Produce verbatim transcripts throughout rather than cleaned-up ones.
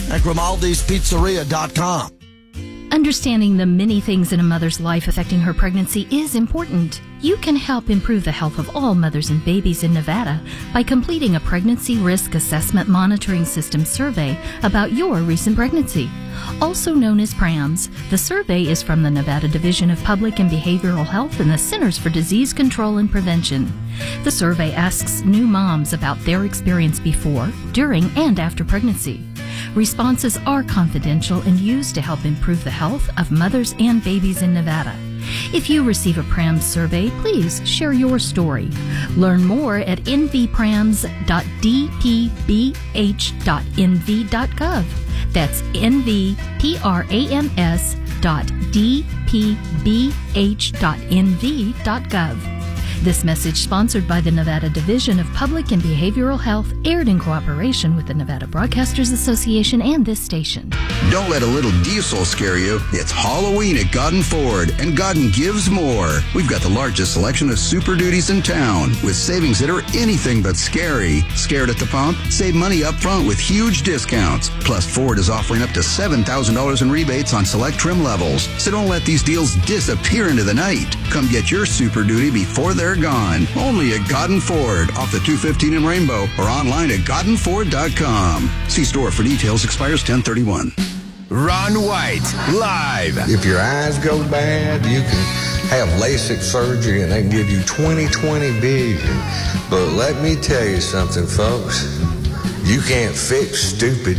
at grimaldi's pizzeria dot com. Understanding the many things in a mother's life affecting her pregnancy is important. You can help improve the health of all mothers and babies in Nevada by completing a Pregnancy Risk Assessment Monitoring System survey about your recent pregnancy. Also known as PRAMS, the survey is from the Nevada Division of Public and Behavioral Health and the Centers for Disease Control and Prevention. The survey asks new moms about their experience before, during, and after pregnancy. Responses are confidential and used to help improve the health of mothers and babies in Nevada. If you receive a PRAMS survey, please share your story. Learn more at n v prams dot d p b h dot n v dot gov. That's n v prams dot d p b h dot n v dot gov. This message, sponsored by the Nevada Division of Public and Behavioral Health, aired in cooperation with the Nevada Broadcasters Association and this station. Don't let a little diesel scare you. It's Halloween at Godden Ford, and Godden gives more. We've got the largest selection of Super Duties in town, with savings that are anything but scary. Scared at the pump? Save money up front with huge discounts. Plus, Ford is offering up to seven thousand dollars in rebates on select trim levels. So don't let these deals disappear into the night. Come get your Super Duty before they're gone. Only at Godden Ford, off the two fifteen in Rainbow, or online at godden ford dot com. See store for details. Expires ten thirty-one. Ron White, live. If your eyes go bad, you can have LASIK surgery and they can give you twenty twenty vision. But let me tell you something, folks. You can't fix stupid.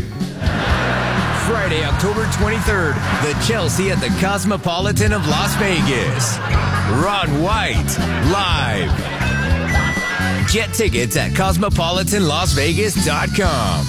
Friday, October twenty-third, the Chelsea at the Cosmopolitan of Las Vegas. Ron White, live. Get tickets at cosmopolitan las vegas dot com.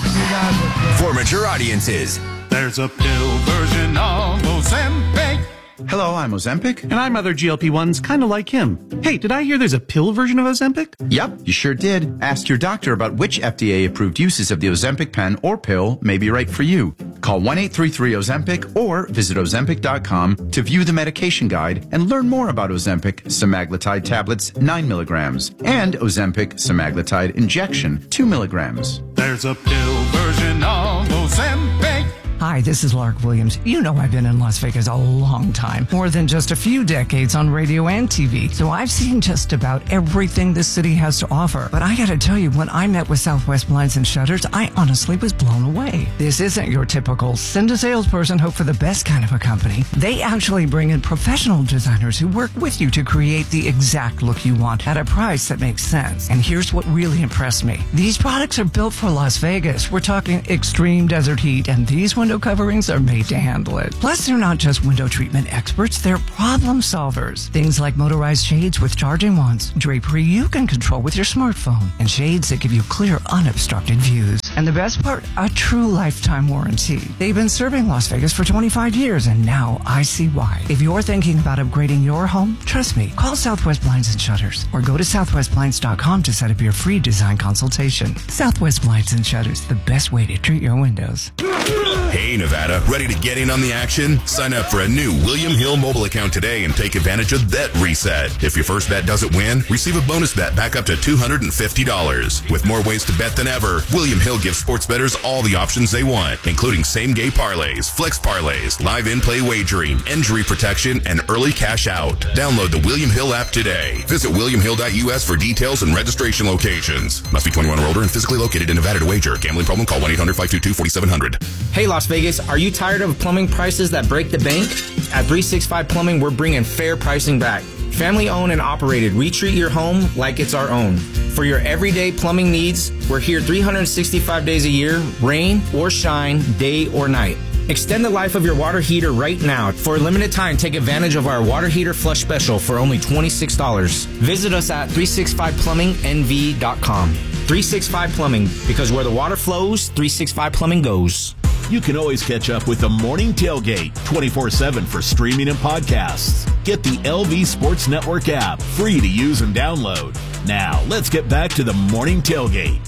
For mature audiences, there's a pill version of Ozempic. Hello, I'm Ozempic, and I'm other G L P ones kind of like him. Hey, did I hear there's a pill version of Ozempic? Yep, you sure did. Ask your doctor about which F D A-approved uses of the Ozempic pen or pill may be right for you. Call one eight three three Ozempic or visit ozempic dot com to view the medication guide and learn more about Ozempic semaglutide tablets nine milligrams and Ozempic semaglutide injection two milligrams. There's a pill version of Ozempic. Hi, this is Lark Williams. You know I've been in Las Vegas a long time, more than just a few decades on radio and T V. So I've seen just about everything this city has to offer. But I gotta tell you, when I met with Southwest Blinds and Shutters, I honestly was blown away. This isn't your typical send a salesperson, hope for the best kind of a company. They actually bring in professional designers who work with you to create the exact look you want at a price that makes sense. And here's what really impressed me. These products are built for Las Vegas. We're talking extreme desert heat, and these windows coverings are made to handle it. Plus, they're not just window treatment experts, they're problem solvers. Things like motorized shades with charging wands, drapery you can control with your smartphone, and shades that give you clear, unobstructed views. And the best part, a true lifetime warranty. They've been serving Las Vegas for twenty-five years, and now I see why. If you're thinking about upgrading your home, trust me, call Southwest Blinds and Shutters, or go to southwest blinds dot com to set up your free design consultation. Southwest Blinds and Shutters, the best way to treat your windows. Hey, Nevada, ready to get in on the action? Sign up for a new William Hill mobile account today and take advantage of Bet Reset. If your first bet doesn't win, receive a bonus bet back up to two hundred fifty dollars. With more ways to bet than ever, William Hill gives sports bettors all the options they want, including same-game parlays, flex parlays, live in-play wagering, injury protection, and early cash out. Download the William Hill app today. Visit william hill dot u s for details and registration locations. Must be twenty-one or older and physically located in Nevada to wager. Gambling problem? Call one eight hundred five two two four seven zero zero. Hey, Las Vegas, are you tired of plumbing prices that break the bank? At three sixty-five Plumbing, we're bringing fair pricing back. Family owned and operated, we treat your home like it's our own. For your everyday plumbing needs, we're here three hundred sixty-five days a year, rain or shine, day or night. Extend the life of your water heater right now. For a limited time, take advantage of our water heater flush special for only twenty-six dollars. Visit us at three sixty-five plumbing n v dot com. three sixty-five Plumbing, because where the water flows, three sixty-five Plumbing goes. You can always catch up with the Morning Tailgate twenty-four seven for streaming and podcasts. Get the L V Sports Network app, free to use and download. Now, let's get back to the Morning Tailgate.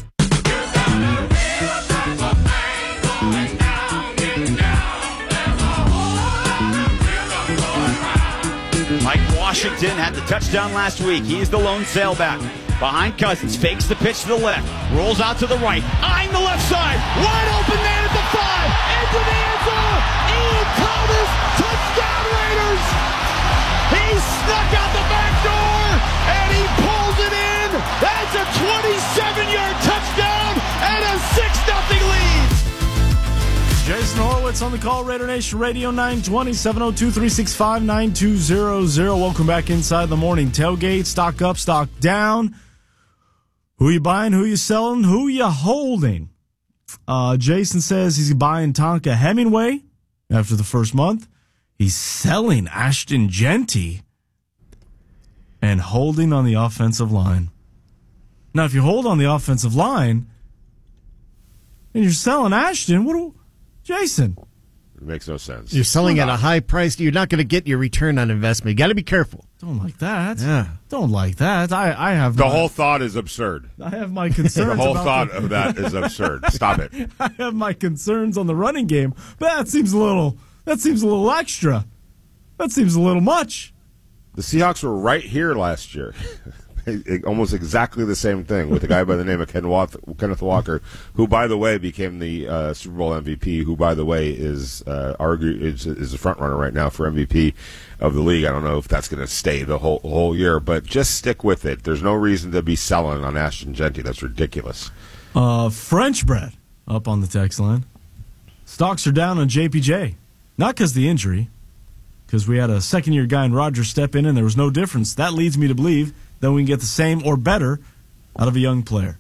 Mike Washington had the touchdown last week. He's the lone sailback. Behind Cousins, fakes the pitch to the left, rolls out to the right, eyeing the left side, wide open man at the five, Jason Horowitz on the call. Raider Nation Radio nine twenty, seven oh two, three six five, nine two zero zero. Welcome back inside the morning tailgate. Stock up, stock down. Who you buying, who you selling, who you holding? Uh, Jason says he's buying Tonka Hemingway after the first month. He's selling Ashton Genty and holding on the offensive line. Now, if you hold on the offensive line and you're selling Ashton, what do, Jason? It makes no sense. You're selling at a high price. You're not going to get your return on investment. You got to be careful. Don't like that. Yeah. Don't like that. I, I have the my, whole thought is absurd. I have my concerns. The whole about thought the, of that is absurd. Stop it. I have my concerns on the running game, but that seems a little. That seems a little extra. That seems a little much. The Seahawks were right here last year. Almost exactly the same thing with a guy by the name of Ken Wath- Kenneth Walker, who, by the way, became the uh, Super Bowl M V P, who, by the way, is uh, argue is, is the front runner right now for M V P of the league. I don't know if that's going to stay the whole whole year, but just stick with it. There's no reason to be selling on Ashton Genty. That's ridiculous. Uh, French bread up on the text line. Stocks are down on J P J. Not because of the injury, because we had a second-year guy in Rodgers step in and there was no difference. That leads me to believe that we can get the same or better out of a young player.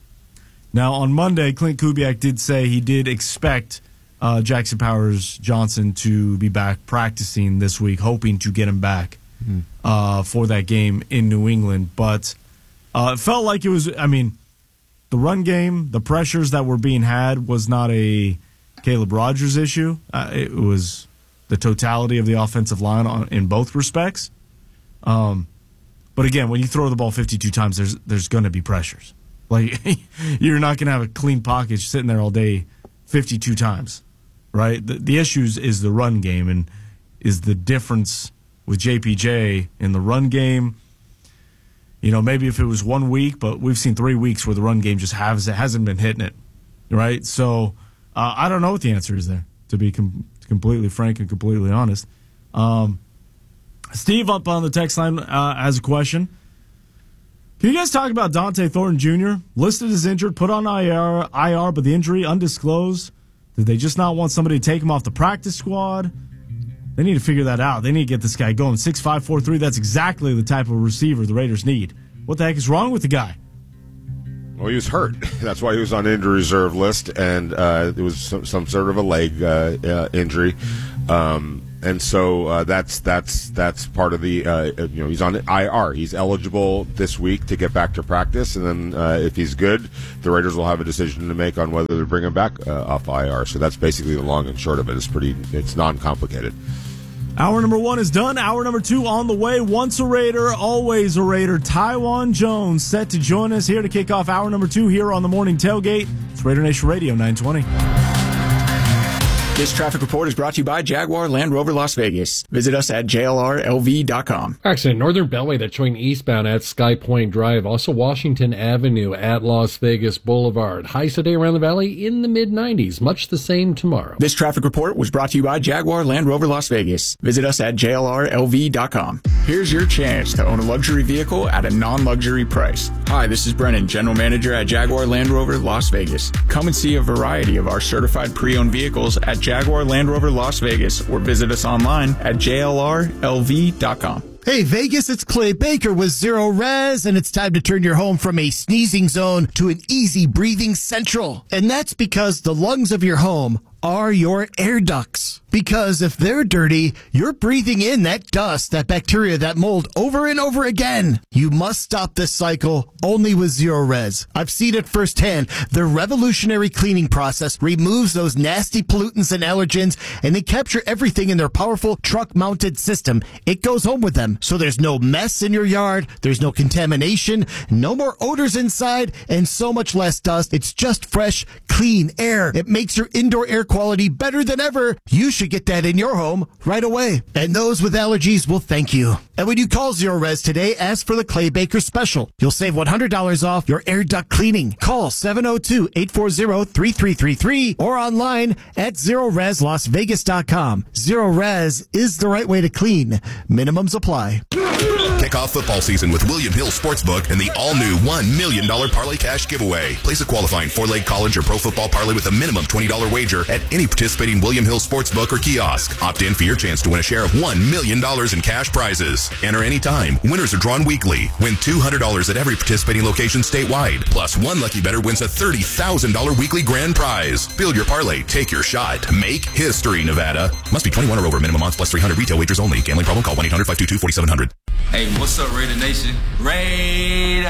Now, on Monday, Clint Kubiak did say he did expect uh, Jackson Powers Johnson to be back practicing this week, hoping to get him back mm. uh, for that game in New England. But uh, it felt like it was, I mean, the run game, the pressures that were being had was not a Caleb Rogers issue. Uh, it was the totality of the offensive line on, in both respects. Um But again, when you throw the ball fifty-two times, there's there's going to be pressures. Like, you're not going to have a clean pocket sitting there all day fifty-two times, right? The, the issue is the run game, and is the difference with J P J in the run game. You know, maybe if it was one week, but we've seen three weeks where the run game just has, it hasn't been hitting it, right? So uh, I don't know what the answer is there, to be com- completely frank and completely honest. Um Steve up on the text line uh, has a question. Can you guys talk about Dante Thornton Junior? Listed as injured, put on I R, I R, but the injury undisclosed. Did they just not want somebody to take him off the practice squad? They need to figure that out. They need to get this guy going. six five, four three, that's exactly the type of receiver the Raiders need. What the heck is wrong with the guy? Well, he was hurt. That's why he was on the injury reserve list, and uh, it was some, some sort of a leg uh, uh, injury. Um And so uh, that's that's that's part of the uh, you know he's on I R. He's eligible this week to get back to practice, and then uh, if he's good, the Raiders will have a decision to make on whether to bring him back uh, off I R. So that's basically the long and short of it. It's pretty it's non-complicated. Hour number one is done. Hour number two on the way. Once a Raider, always a Raider. Tywan Jones set to join us here to kick off hour number two here on the Morning Tailgate. It's Raider Nation Radio nine twenty. This traffic report is brought to you by Jaguar Land Rover Las Vegas. Visit us at J L R L V dot com. Accident Northern Beltway that's showing eastbound at Sky Point Drive. Also Washington Avenue at Las Vegas Boulevard. Highs today around the valley in the mid nineties. Much the same tomorrow. This traffic report was brought to you by Jaguar Land Rover Las Vegas. Visit us at J L R L V dot com. Here's your chance to own a luxury vehicle at a non-luxury price. Hi, this is Brennan, General Manager at Jaguar Land Rover Las Vegas. Come and see a variety of our certified pre-owned vehicles at Jaguar Land Rover Las Vegas, or visit us online at J L R L V dot com. Hey Vegas, it's Clay Baker with Zero Res, and it's time to turn your home from a sneezing zone to an easy breathing central. And that's because the lungs of your home are your air ducts. Because if they're dirty, you're breathing in that dust, that bacteria, that mold over and over again. You must stop this cycle only with Zero Res. I've seen it firsthand. Their revolutionary cleaning process removes those nasty pollutants and allergens, and they capture everything in their powerful truck-mounted system. It goes home with them. So there's no mess in your yard, there's no contamination, no more odors inside, and so much less dust. It's just fresh, clean air. It makes your indoor air quality better than ever. You should get that in your home right away. And those with allergies will thank you. And when you call Zero Res today, ask for the Clay Baker special. You'll save one hundred dollars off your air duct cleaning. Call seven oh two, eight four zero, three three three three or online at Zero Res Las Vegas dot com. Zero Res is the right way to clean. Minimums apply. Kick off football season with William Hill Sportsbook and the all-new one million dollars Parlay Cash giveaway. Place a qualifying four-leg college or pro football parlay with a minimum twenty dollars wager at any participating William Hill Sportsbook or kiosk. Opt in for your chance to win a share of one million dollars in cash prizes. Enter anytime. Winners are drawn weekly. Win two hundred dollars at every participating location statewide. Plus, one lucky bettor wins a thirty thousand dollars weekly grand prize. Build your parlay. Take your shot. Make history, Nevada. Must be twenty-one or over. Minimum odds plus three hundred. Retail wagers only. Gambling problem? Call one eight hundred five two two four seven zero zero. Hey, what's up, Raider Nation? Raider!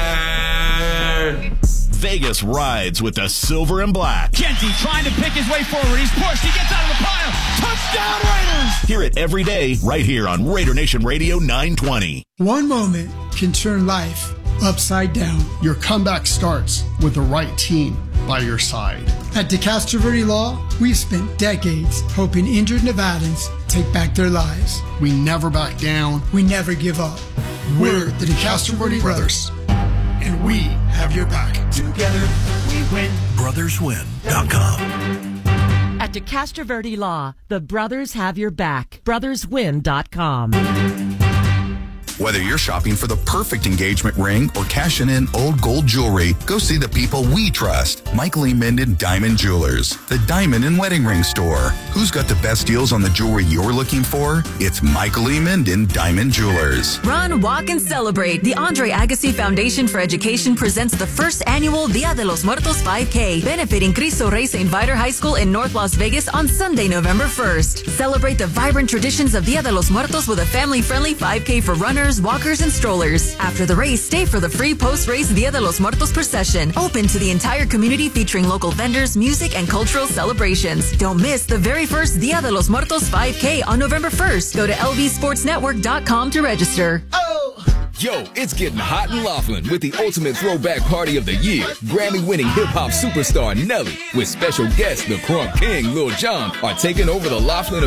Vegas rides with the silver and black. Genty trying to pick his way forward. He's pushed. He gets out of the pile. Touchdown, Raiders! Hear it every day right here on Raider Nation Radio nine twenty. One moment can turn life upside down. Your comeback starts with the right team by your side. At DeCastro Verde Law, we've spent decades helping injured Nevadans take back their lives. We never back down. We never give up. We're the DeCastro Verde Brothers, and we have your back. Together, we win. brothers win dot com. At DeCastro Verde Law, the brothers have your back. brothers win dot com. Whether you're shopping for the perfect engagement ring or cashing in old gold jewelry, go see the people we trust. Michael E. Minden Diamond Jewelers, the diamond and wedding ring store. Who's got the best deals on the jewelry you're looking for? It's Michael E. Minden Diamond Jewelers. Run, walk, and celebrate. The Andre Agassi Foundation for Education presents the first annual Dia de los Muertos five K, benefiting Cristo Rey Saint Viator High School in North Las Vegas on Sunday, November first. Celebrate the vibrant traditions of Dia de los Muertos with a family-friendly five K for runners, walkers, and strollers. After the race, stay for the free post-race Dia de los Muertos procession, open to the entire community, featuring local vendors, music, and cultural celebrations. Don't miss the very first Dia de los Muertos five K on November first. Go to L V sports network dot com to register. Yo, it's getting hot in Laughlin with the ultimate throwback party of the year. Grammy-winning hip-hop superstar Nelly with special guests the Crunk King, Lil Jon, are taking over the Laughlin